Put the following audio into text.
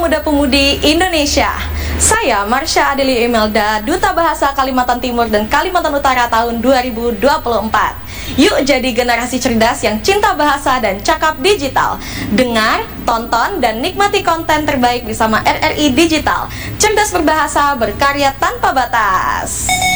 pemuda-pemudi Indonesia. Saya Marsha Adelia Imelda, Duta Bahasa Kalimantan Timur dan Kalimantan Utara tahun 2024. Yuk jadi generasi cerdas yang cinta bahasa dan cakap digital. Dengar, tonton, dan nikmati konten terbaik bersama RRI Digital. Cerdas berbahasa, berkarya tanpa batas.